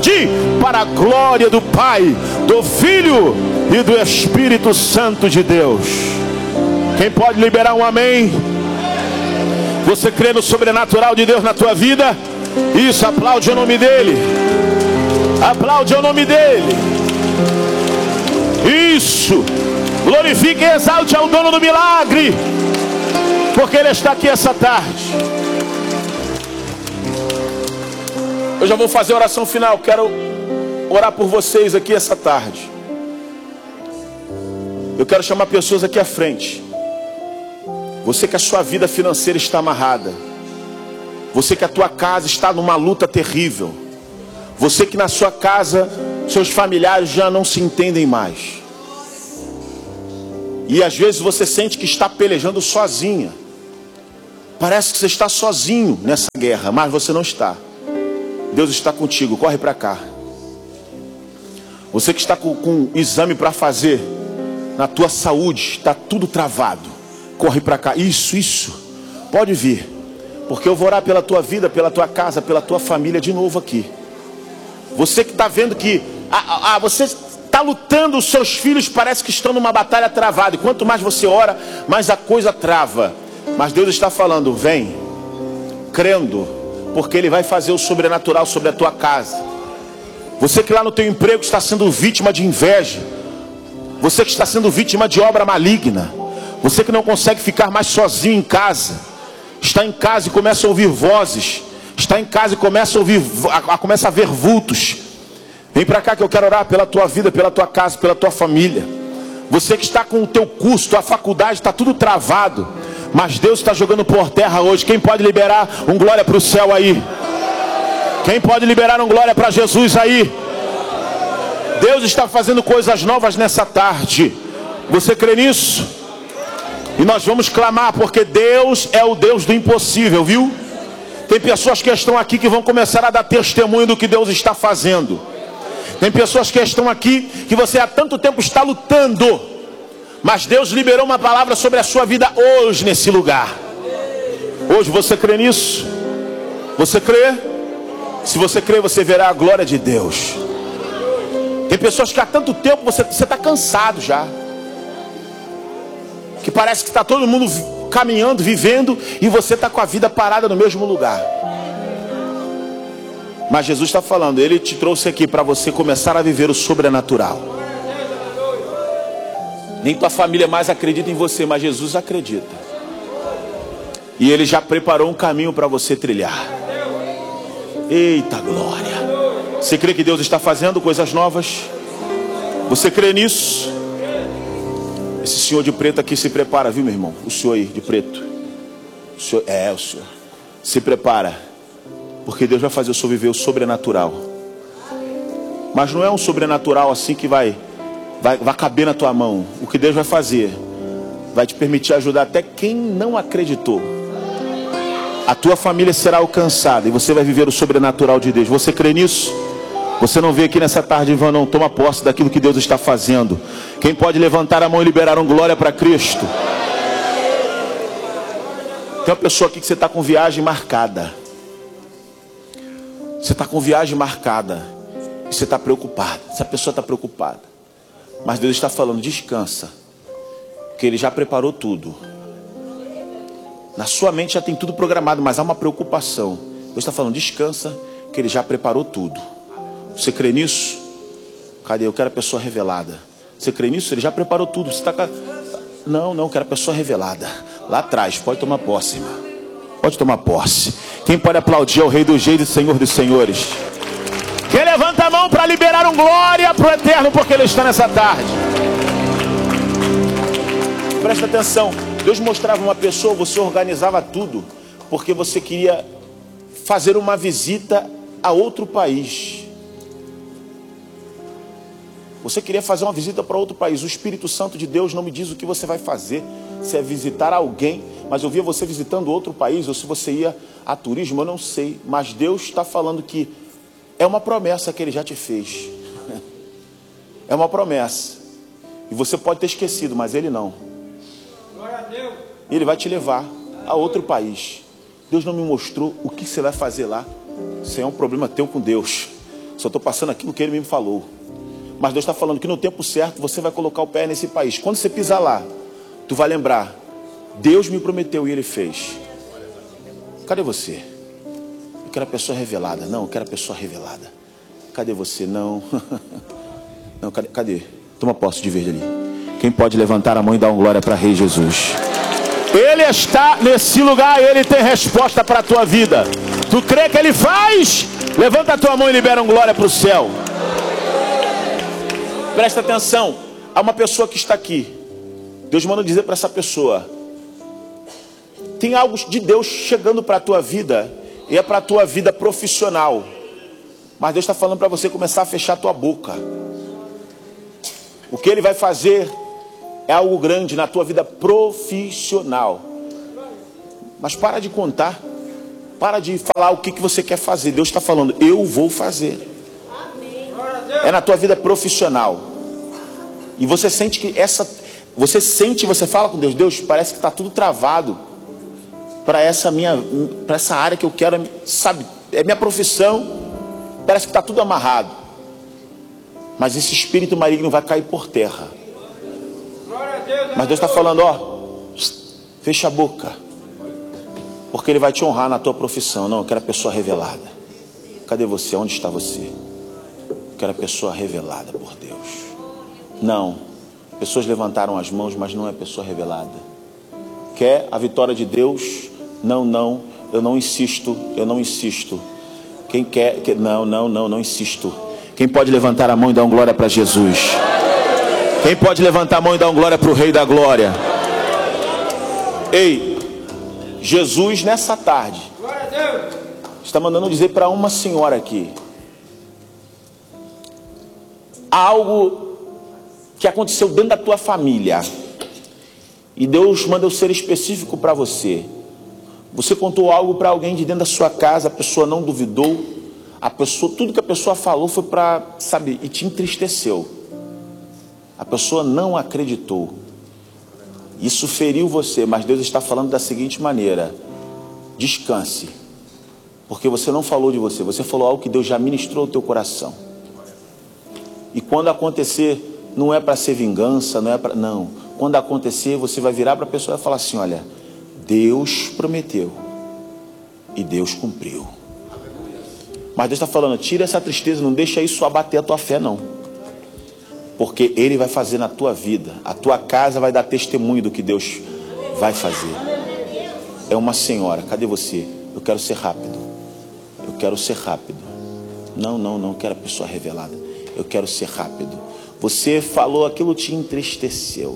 tarde, para a glória do Pai, do Filho e do Espírito Santo de Deus. Quem pode liberar um amém? Você crê no sobrenatural de Deus na tua vida? Isso, aplaude o nome dele. Aplaude o nome dele. Isso. Glorifique e exalte ao dono do milagre, porque ele está aqui essa tarde. Eu já vou fazer a oração final. Quero orar por vocês aqui essa tarde. Eu quero chamar pessoas aqui à frente. Você que a sua vida financeira está amarrada. Você que a tua casa está numa luta terrível. Você que na sua casa, seus familiares já não se entendem mais. E às vezes você sente que está pelejando sozinha. Parece que você está sozinho nessa guerra, mas você não está. Deus está contigo, corre para cá. Você que está com exame para fazer na tua saúde, está tudo travado. Corre para cá, isso, pode vir. Porque eu vou orar pela tua vida, pela tua casa, pela tua família de novo aqui. Você que está vendo que você está lutando, os seus filhos parece que estão numa batalha travada. E quanto mais você ora, mais a coisa trava. Mas Deus está falando, vem, crendo, porque Ele vai fazer o sobrenatural sobre a tua casa. Você que lá no teu emprego está sendo vítima de inveja. Você que está sendo vítima de obra maligna. Você que não consegue ficar mais sozinho em casa. Está em casa e começa a ouvir vozes. Está em casa e começa a ver vultos. Vem para cá que eu quero orar pela tua vida, pela tua casa, pela tua família. Você que está com o teu curso, tua faculdade, está tudo travado. Mas Deus está jogando por terra hoje. Quem pode liberar um glória para o céu aí? Quem pode liberar um glória para Jesus aí? Deus está fazendo coisas novas nessa tarde. Você crê nisso? E nós vamos clamar, porque Deus é o Deus do impossível, viu? Tem pessoas que estão aqui que vão começar a dar testemunho do que Deus está fazendo. Tem pessoas que estão aqui que você há tanto tempo está lutando, mas Deus liberou uma palavra sobre a sua vida hoje nesse lugar. Hoje você crê nisso? Você crê? Se você crê, você verá a glória de Deus. Tem pessoas que há tanto tempo você está cansado já. Que parece que está todo mundo caminhando, vivendo, e você está com a vida parada no mesmo lugar. Mas Jesus está falando, Ele te trouxe aqui para você começar a viver o sobrenatural. Nem tua família mais acredita em você, mas Jesus acredita. E Ele já preparou um caminho para você trilhar. Eita glória! Você crê que Deus está fazendo coisas novas? Você crê nisso? Esse senhor de preto aqui se prepara, viu, meu irmão? O senhor aí de preto. O senhor se prepara, porque Deus vai fazer o senhor viver o sobrenatural. Mas não é um sobrenatural assim que vai caber na tua mão. O que Deus vai fazer vai te permitir ajudar até quem não acreditou. A tua família será alcançada e você vai viver o sobrenatural de Deus. Você crê nisso? Você não veio aqui nessa tarde em vão, não. Toma posse daquilo que Deus está fazendo. Quem pode levantar a mão e liberar um glória para Cristo? Tem uma pessoa aqui que você está com viagem marcada. Você está com viagem marcada. E você está preocupado. Essa pessoa está preocupada. Mas Deus está falando, descansa. Porque Ele já preparou tudo. Na sua mente já tem tudo programado, mas há uma preocupação. Deus está falando, descansa, que Ele já preparou tudo. Você crê nisso? Cadê? Eu quero a pessoa revelada. Você crê nisso? Ele já preparou tudo. Você está... Não, eu quero a pessoa revelada. Lá atrás, pode tomar posse, irmão. Pode tomar posse. Quem pode aplaudir é o Rei dos Reis e Senhor dos Senhores. Quem levanta a mão para liberar um glória para o Eterno, porque Ele está nessa tarde. Presta atenção. Deus mostrava uma pessoa, você organizava tudo, porque você queria fazer uma visita a outro país. Você queria fazer uma visita para outro país. O Espírito Santo de Deus não me diz o que você vai fazer. Se é visitar alguém, mas eu via você visitando outro país, ou se você ia a turismo, eu não sei. Mas Deus está falando que é uma promessa que Ele já te fez. É uma promessa. E você pode ter esquecido, mas Ele não. Ele vai te levar a outro país. Deus não me mostrou o que você vai fazer lá. Isso é um problema teu com Deus. Só estou passando aquilo que ele me falou. Mas Deus está falando que no tempo certo você vai colocar o pé nesse país. Quando você pisar lá, tu vai lembrar, Deus me prometeu e Ele fez. Cadê você? Eu quero a pessoa revelada. Não, eu quero a pessoa revelada. Cadê você? Não. Não, cadê? Toma posse de verde ali. Quem pode levantar a mão e dar uma glória para Rei Jesus? Ele está nesse lugar, Ele tem resposta para a tua vida. Tu crê que Ele faz? Levanta a tua mão e libera uma glória para o céu. Presta atenção. Há uma pessoa que está aqui. Deus manda dizer para essa pessoa: tem algo de Deus chegando para a tua vida. E é para a tua vida profissional. Mas Deus está falando para você começar a fechar a tua boca. O que Ele vai fazer é algo grande na tua vida profissional. Mas para de contar. Para de falar o que você quer fazer. Deus está falando, eu vou fazer. É na tua vida profissional. E você sente que você fala com Deus, Deus, parece que está tudo travado para essa área que eu quero, sabe, é minha profissão, parece que está tudo amarrado. Mas esse espírito maligno vai cair por terra. Mas Deus está falando, ó, fecha a boca, porque Ele vai te honrar na tua profissão. Não, eu quero a pessoa revelada. Cadê você? Onde está você? Eu quero a pessoa revelada por Deus. Não, pessoas levantaram as mãos, mas não é pessoa revelada. Quer a vitória de Deus? Não, eu não insisto. Quem quer, não insisto. Quem pode levantar a mão e dar uma glória para Jesus? Quem pode levantar a mão e dar uma glória para o Rei da Glória? Ei, Jesus nessa tarde está mandando dizer para uma senhora aqui algo que aconteceu dentro da tua família. E Deus manda eu ser específico para você. Você contou algo para alguém de dentro da sua casa, a pessoa não duvidou, tudo que a pessoa falou foi para, sabe, e te entristeceu. A pessoa não acreditou. Isso feriu você, mas Deus está falando da seguinte maneira: descanse, porque você não falou de você, você falou algo que Deus já ministrou ao teu coração. E quando acontecer, não é para ser vingança, não. Quando acontecer, você vai virar para a pessoa e falar assim: olha, Deus prometeu e Deus cumpriu. Mas Deus está falando, tira essa tristeza, não deixa isso abater a tua fé, não. Porque Ele vai fazer na tua vida, a tua casa vai dar testemunho do que Deus vai fazer. É uma senhora, cadê você? Eu quero ser rápido. Eu quero ser rápido. Não quero a pessoa revelada. Eu quero ser rápido. Você falou, aquilo te entristeceu.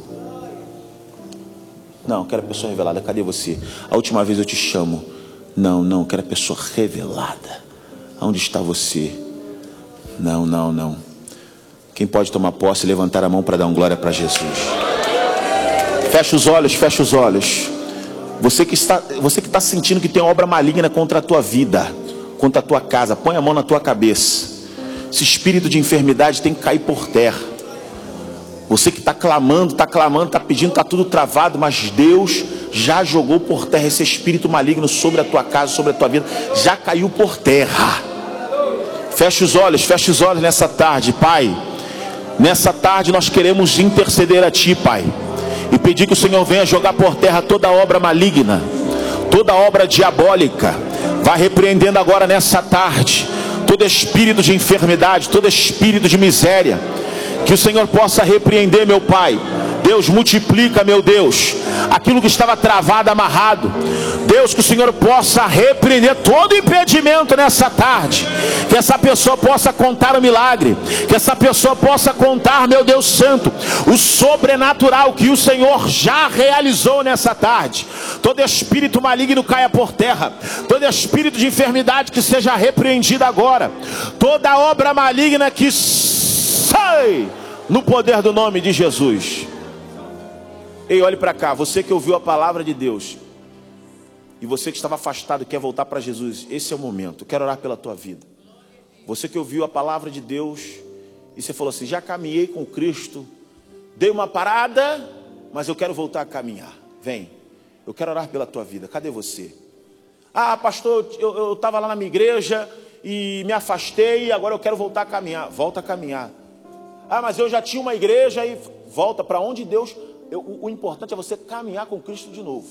Não, quero a pessoa revelada. Cadê você? A última vez eu te chamo. Não, quero a pessoa revelada. Onde está você? Não. Quem pode tomar posse e levantar a mão para dar uma glória para Jesus? Fecha os olhos. Você que está sentindo que tem obra maligna contra a tua vida, contra a tua casa, põe a mão na tua cabeça. Esse espírito de enfermidade tem que cair por terra. Você que está clamando, está pedindo, está tudo travado, mas Deus já jogou por terra esse espírito maligno sobre a tua casa, sobre a tua vida, já caiu por terra. Fecha os olhos nessa tarde, Pai. Nessa tarde nós queremos interceder a Ti, Pai, e pedir que o Senhor venha jogar por terra toda obra maligna, toda obra diabólica. Vai repreendendo agora nessa tarde todo espírito de enfermidade, todo espírito de miséria. Que o Senhor possa repreender, meu Pai. Deus, multiplica, meu Deus, aquilo que estava travado, amarrado. Deus, que o Senhor possa repreender todo impedimento nessa tarde. Que essa pessoa possa contar o milagre. Que essa pessoa possa contar, meu Deus santo, o sobrenatural que o Senhor já realizou nessa tarde. Todo espírito maligno caia por terra. Todo espírito de enfermidade que seja repreendido agora. Toda obra maligna que sai no poder do nome de Jesus. Ei, olhe para cá, você que ouviu a palavra de Deus e você que estava afastado e quer voltar para Jesus, esse é o momento. Eu quero orar pela tua vida. Você que ouviu a palavra de Deus e você falou assim, já caminhei com Cristo, dei uma parada, mas eu quero voltar a caminhar. Vem, eu quero orar pela tua vida. Cadê você? Ah, pastor, eu estava lá na minha igreja e me afastei e agora eu quero voltar a caminhar. Volta a caminhar. Ah, mas eu já tinha uma igreja e volta para onde Deus... O importante é você caminhar com Cristo de novo.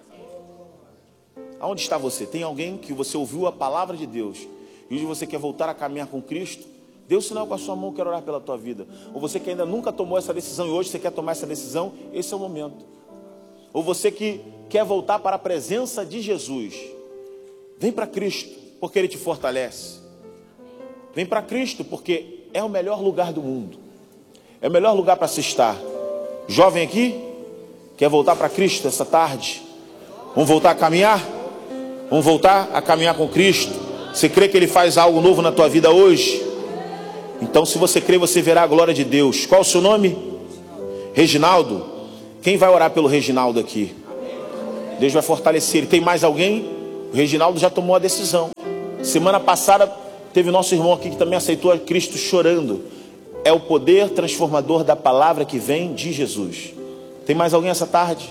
Aonde está você? Tem alguém que você ouviu a palavra de Deus e hoje você quer voltar a caminhar com Cristo? Dê um sinal com a sua mão, quero orar pela tua vida. Ou você que ainda nunca tomou essa decisão e hoje você quer tomar essa decisão, esse é o momento. Ou você que quer voltar para a presença de Jesus, vem para Cristo, porque Ele te fortalece. Vem para Cristo, porque é o melhor lugar do mundo. É o melhor lugar para se estar. Jovem aqui, quer voltar para Cristo essa tarde? Vamos voltar a caminhar? Vamos voltar a caminhar com Cristo? Você crê que Ele faz algo novo na tua vida hoje? Então, se você crê, você verá a glória de Deus. Qual o seu nome? Reginaldo. Quem vai orar pelo Reginaldo aqui? Deus vai fortalecer ele. Tem mais alguém? O Reginaldo já tomou a decisão. Semana passada teve nosso irmão aqui que também aceitou a Cristo chorando. É o poder transformador da palavra que vem de Jesus. Tem mais alguém essa tarde?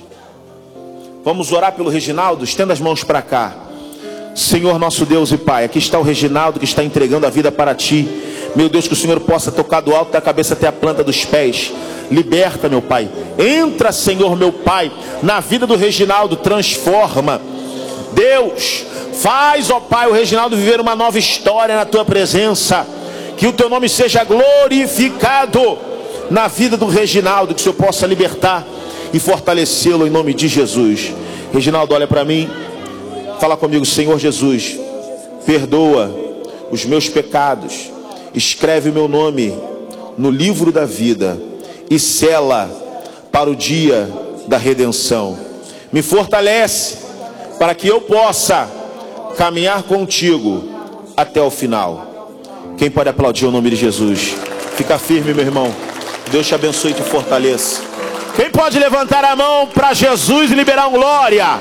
Vamos orar pelo Reginaldo? Estenda as mãos para cá. Senhor nosso Deus e Pai, aqui está o Reginaldo que está entregando a vida para Ti. Meu Deus, que o Senhor possa tocar do alto da cabeça até a planta dos pés. Liberta, meu Pai. Entra, Senhor, meu Pai, na vida do Reginaldo. Transforma. Deus, faz, ó Pai, o Reginaldo viver uma nova história na Tua presença. Que o Teu nome seja glorificado na vida do Reginaldo. Que o Senhor possa libertar e fortalecê-lo em nome de Jesus. Reginaldo, olha para mim. Fala comigo. Senhor Jesus, perdoa os meus pecados. Escreve o meu nome no livro da vida e sela para o dia da redenção. Me fortalece para que eu possa caminhar contigo até o final. Quem pode aplaudir o nome de Jesus? Fica firme, meu irmão. Deus te abençoe e te fortaleça. Quem pode levantar a mão para Jesus e liberar um glória?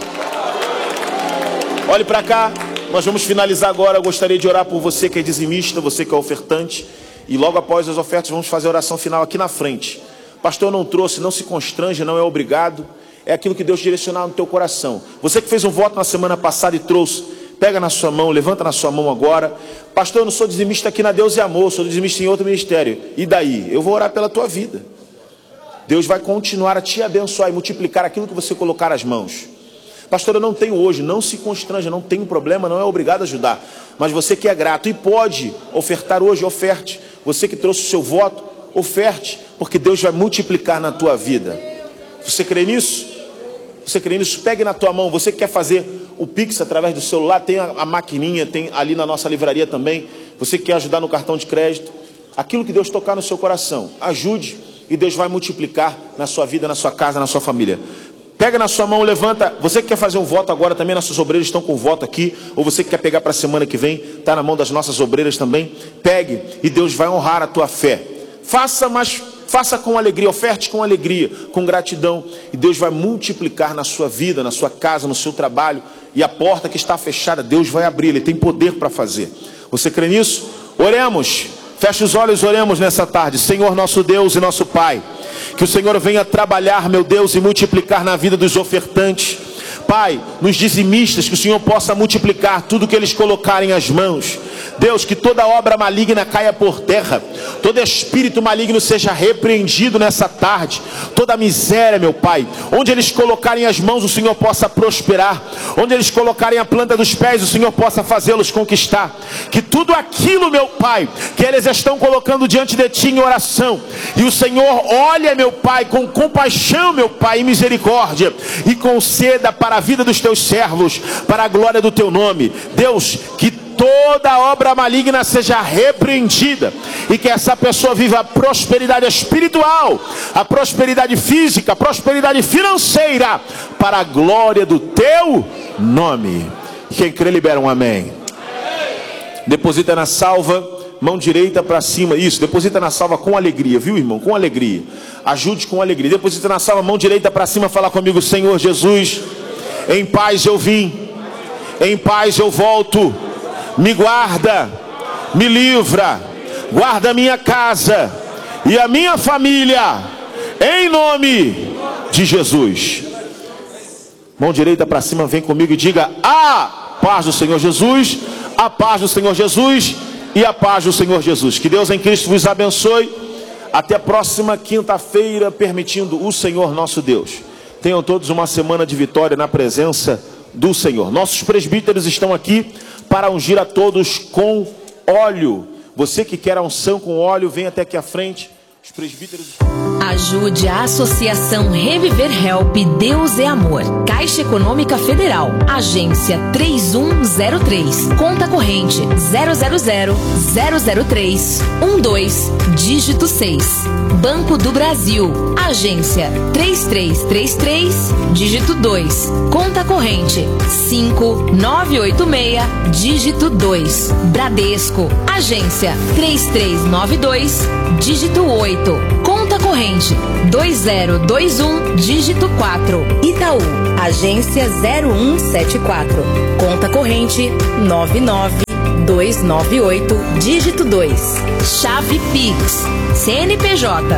Olhe para cá. Nós vamos finalizar agora. Eu gostaria de orar por você que é dizimista, você que é ofertante. E logo após as ofertas vamos fazer a oração final aqui na frente. Pastor, não trouxe, não se constrange, não é obrigado. É aquilo que Deus direcionar no teu coração. Você que fez um voto na semana passada e trouxe, pega na sua mão, levanta na sua mão agora. Pastor, eu não sou dizimista aqui na Deus e Amor, sou dizimista em outro ministério. E daí? Eu vou orar pela tua vida. Deus vai continuar a te abençoar e multiplicar aquilo que você colocar as mãos. Pastor, eu não tenho hoje, não se constranja, não tem problema, não é obrigado a ajudar. Mas você que é grato e pode ofertar hoje, oferte. Você que trouxe o seu voto, oferte, porque Deus vai multiplicar na tua vida. Você crê nisso? Você crê nisso? Pegue na tua mão. Você que quer fazer o Pix através do celular, tem a maquininha, tem ali na nossa livraria também. Você que quer ajudar no cartão de crédito, aquilo que Deus tocar no seu coração, ajude e Deus vai multiplicar na sua vida, na sua casa, na sua família. Pega na sua mão, levanta. Você que quer fazer um voto agora também, nossos obreiros estão com voto aqui. Ou você que quer pegar para a semana que vem, está na mão das nossas obreiras também. Pegue e Deus vai honrar a tua fé. Faça, mas faça com alegria, oferte com alegria, com gratidão. E Deus vai multiplicar na sua vida, na sua casa, no seu trabalho. E a porta que está fechada, Deus vai abrir. Ele tem poder para fazer. Você crê nisso? Oremos. Feche os olhos, oremos nessa tarde. Senhor nosso Deus e nosso Pai, que o Senhor venha trabalhar, meu Deus, e multiplicar na vida dos ofertantes. Pai, nos dizimistas, que o Senhor possa multiplicar tudo que eles colocarem as mãos. Deus, que toda obra maligna caia por terra, todo espírito maligno seja repreendido nessa tarde, toda miséria, meu Pai, onde eles colocarem as mãos, o Senhor possa prosperar, onde eles colocarem a planta dos pés, o Senhor possa fazê-los conquistar, que tudo aquilo, meu Pai, que eles estão colocando diante de Ti em oração, e o Senhor olha, meu Pai, com compaixão, meu Pai, e misericórdia, e conceda para a vida dos Teus servos, para a glória do Teu nome. Deus, que toda obra maligna seja repreendida e que essa pessoa viva a prosperidade espiritual, a prosperidade física, a prosperidade financeira, para a glória do Teu nome. Quem crê, libera um amém. Deposita na salva, mão direita para cima. Isso, deposita na salva com alegria, viu, irmão? Com alegria. Ajude com alegria. Deposita na salva, mão direita para cima. Fala comigo: Senhor Jesus, em paz eu vim, em paz eu volto. Me guarda, me livra, guarda a minha casa e a minha família, em nome de Jesus. Mão direita para cima, vem comigo e diga: a paz do Senhor Jesus A paz do Senhor Jesus e a paz do Senhor Jesus. Que Deus em Cristo vos abençoe. Até a próxima quinta-feira, permitindo o Senhor nosso Deus. Tenham todos uma semana de vitória na presença do Senhor. Nossos presbíteros estão aqui para ungir a todos com óleo. Você que quer a unção com óleo, vem até aqui à frente. Os presbíteros... Ajude a Associação Reviver Help Deus é Amor. Caixa Econômica Federal. Agência 3103. Conta corrente 000-003-12, dígito 6. Banco do Brasil. Agência 3333, dígito 2. Conta corrente 5986, dígito 2. Bradesco. Agência 3392, dígito 8. Conta corrente 2021, dígito 4. Itaú, agência 0174. Conta corrente 99298, dígito 2. Chave Pix, CNPJ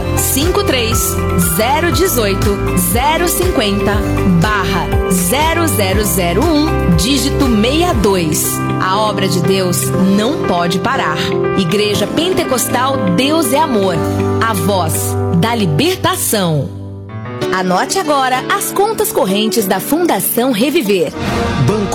53-018-050/0001, dígito 62. A obra de Deus não pode parar. Igreja Pentecostal Deus é Amor, a voz da libertação. Anote agora as contas correntes da Fundação Reviver. Banco